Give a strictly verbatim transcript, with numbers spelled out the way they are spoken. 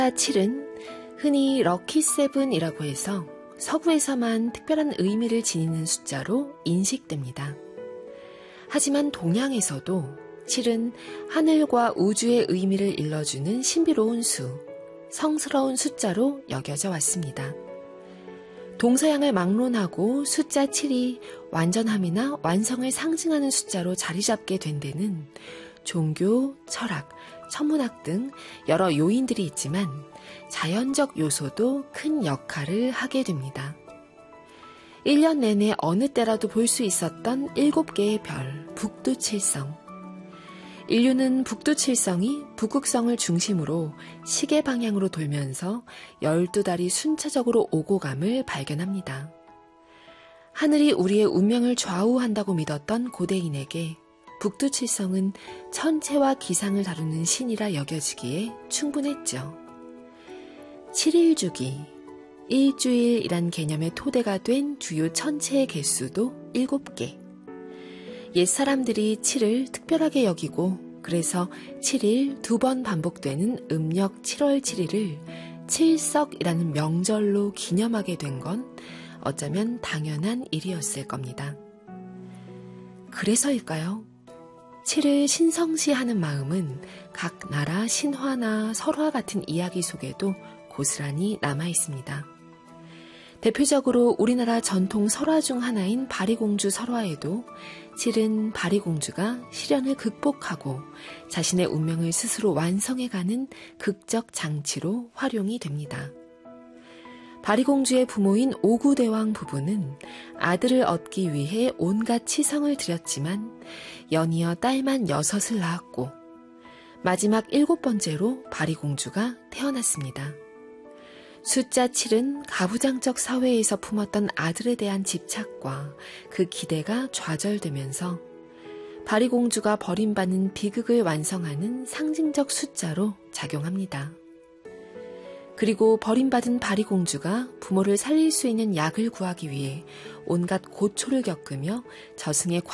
칠은 흔히 럭키세븐이라고 해서 서구에서만 특별한 의미를 지니는 숫자로 인식됩니다. 하지만 동양에서도 칠은 하늘과 우주의 의미를 일러주는 신비로운 수, 성스러운 숫자로 여겨져 왔습니다. 동서양을 막론하고 숫자 칠이 완전함이나 완성을 상징하는 숫자로 자리 잡게 된 데는 종교, 철학, 천문학 등 여러 요인들이 있지만 자연적 요소도 큰 역할을 하게 됩니다. 일 년 내내 어느 때라도 볼 수 있었던 일곱 개의 별, 북두칠성. 인류는 북두칠성이 북극성을 중심으로 시계 방향으로 돌면서 열두 달이 순차적으로 오고 감을 발견합니다. 하늘이 우리의 운명을 좌우한다고 믿었던 고대인에게 북두칠성은 천체와 기상을 다루는 신이라 여겨지기에 충분했죠. 칠일 주기, 일주일이란 개념의 토대가 된 주요 천체의 개수도 일곱 개. 옛 사람들이 칠을 특별하게 여기고 그래서 칠일 두 번 반복되는 음력 칠월 칠일을 칠석이라는 명절로 기념하게 된 건 어쩌면 당연한 일이었을 겁니다. 그래서일까요? 칠을 신성시하는 마음은 각 나라 신화나 설화 같은 이야기 속에도 고스란히 남아 있습니다. 대표적으로 우리나라 전통 설화 중 하나인 바리공주 설화에도 칠은 바리공주가 시련을 극복하고 자신의 운명을 스스로 완성해가는 극적 장치로 활용이 됩니다. 바리공주의 부모인 오구대왕 부부는 아들을 얻기 위해 온갖 치성을 들였지만 연이어 딸만 여섯을 낳았고 마지막 일곱 번째로 바리공주가 태어났습니다. 숫자 칠은 가부장적 사회에서 품었던 아들에 대한 집착과 그 기대가 좌절되면서 바리공주가 버림받는 비극을 완성하는 상징적 숫자로 작용합니다. 그리고 버림받은 바리공주가 부모를 살릴 수 있는 약을 구하기 위해 온갖 고초를 겪으며 저승의